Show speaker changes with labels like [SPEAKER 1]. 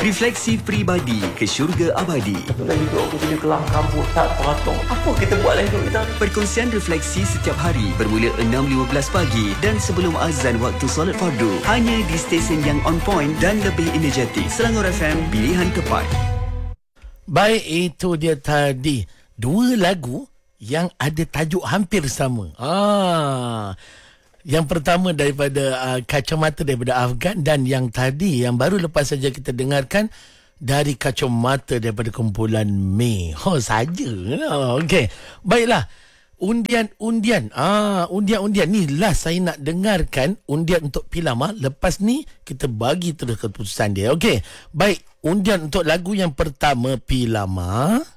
[SPEAKER 1] Refleksi Peribadi ke Syurga Abadi.
[SPEAKER 2] Itulah hidup aku jadi kelam kabut, tak teratur. Apa kita buat lagi hidup kita?
[SPEAKER 1] Perkongsian refleksi setiap hari bermula 6.15 pagi dan sebelum azan waktu solat fardu. Hanya di stesen yang on point dan lebih energetik. Selangor FM, pilihan tepat.
[SPEAKER 3] Baik, itu dia tadi. Dua lagu yang ada tajuk hampir sama. Yang pertama daripada Kacamata daripada Afgan, dan yang tadi yang baru lepas saja kita dengarkan dari Kacamata daripada kumpulan Mei. Saja. Okey. Baiklah. Undian ni last saya nak dengarkan undian untuk Pilama. Lepas ni kita bagi terus keputusan dia. Okey. Baik, undian untuk lagu yang pertama Pilama.